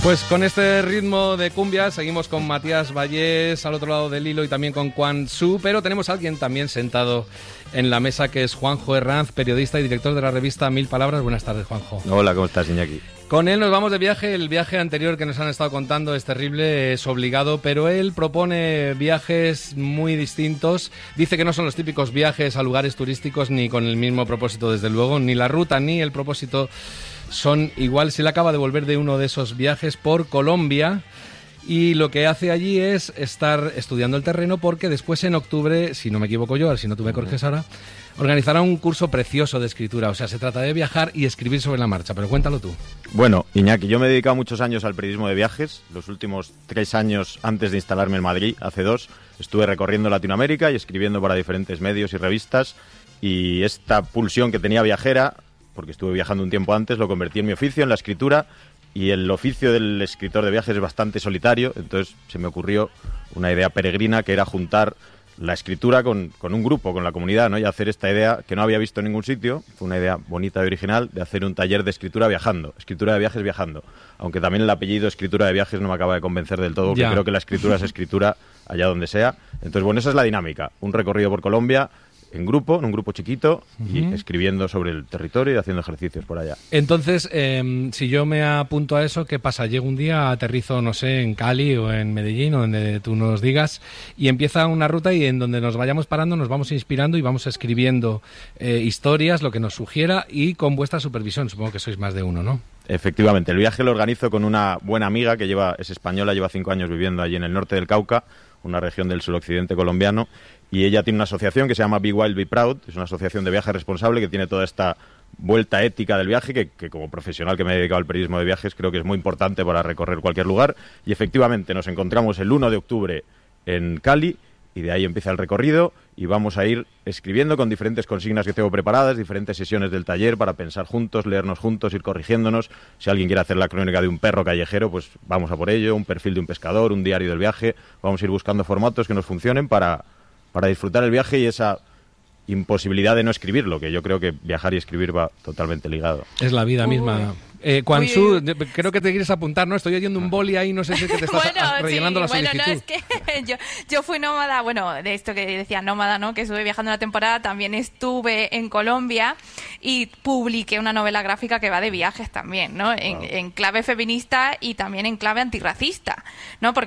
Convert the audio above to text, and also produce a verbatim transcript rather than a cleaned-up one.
Pues con este ritmo de cumbia seguimos con Matías Vallés al otro lado del hilo y también con Quan Su, pero tenemos a alguien también sentado en la mesa que es Juanjo Herranz, periodista y director de la revista Mil Palabras. Buenas tardes, Juanjo. Hola, ¿cómo estás, Iñaki? Con él nos vamos de viaje. El viaje anterior que nos han estado contando es terrible, es obligado, pero él propone viajes muy distintos. Dice que no son los típicos viajes a lugares turísticos ni con el mismo propósito, desde luego, ni la ruta ni el propósito son igual. Se le acaba de volver de uno de esos viajes por Colombia y lo que hace allí es estar estudiando el terreno porque después en octubre, si no me equivoco yo, a ver si no tú me corriges ahora, organizará un curso precioso de escritura. O sea, se trata de viajar y escribir sobre la marcha, pero cuéntalo tú. Bueno, Iñaki, yo me he dedicado muchos años al periodismo de viajes. Los últimos tres años antes de instalarme en Madrid, hace dos, estuve recorriendo Latinoamérica y escribiendo para diferentes medios y revistas, y esta pulsión que tenía viajera, porque estuve viajando un tiempo antes, lo convertí en mi oficio, en la escritura, y el oficio del escritor de viajes es bastante solitario, entonces se me ocurrió una idea peregrina que era juntar la escritura con, con un grupo, con la comunidad, ¿no? Y hacer esta idea que no había visto en ningún sitio, fue una idea bonita y original, de hacer un taller de escritura viajando, escritura de viajes viajando, aunque también el apellido escritura de viajes no me acaba de convencer del todo, porque Ya. creo que la escritura es escritura allá donde sea. Entonces, bueno, esa es la dinámica, un recorrido por Colombia, en grupo, en un grupo chiquito, uh-huh. y escribiendo sobre el territorio y haciendo ejercicios por allá. Entonces, eh, si yo me apunto a eso, ¿qué pasa? Llego un día, aterrizo, no sé, en Cali o en Medellín, o donde tú nos digas, y empieza una ruta y en donde nos vayamos parando nos vamos inspirando y vamos escribiendo eh, historias, lo que nos sugiera, y con vuestra supervisión. Supongo que sois más de uno, ¿no? Efectivamente, el viaje lo organizo con una buena amiga que lleva es española, lleva cinco años viviendo allí en el norte del Cauca, una región del suroccidente colombiano, y ella tiene una asociación que se llama Be Wild, Be Proud, es una asociación de viaje responsable que tiene toda esta vuelta ética del viaje, que, que como profesional que me he dedicado al periodismo de viajes creo que es muy importante para recorrer cualquier lugar, y efectivamente nos encontramos el uno de octubre en Cali, y de ahí empieza el recorrido, y vamos a ir escribiendo con diferentes consignas que tengo preparadas, diferentes sesiones del taller para pensar juntos, leernos juntos, ir corrigiéndonos. Si alguien quiere hacer la crónica de un perro callejero, pues vamos a por ello, un perfil de un pescador, un diario del viaje, vamos a ir buscando formatos que nos funcionen para, para disfrutar el viaje y esa imposibilidad de no escribirlo, que yo creo que viajar y escribir va totalmente ligado. Es la vida Uy. misma. Eh, Quan Su, creo que te quieres apuntar, ¿no? Estoy oyendo un boli ahí, no sé si que te estás bueno, rellenando sí, la solicitud. Bueno, no, es que yo, yo fui nómada, bueno, de esto que decía nómada, ¿no? Que estuve viajando una temporada, también estuve en Colombia y publiqué una novela gráfica que va de viajes también, ¿no? En, wow. en clave feminista y también en clave antirracista, ¿no? Porque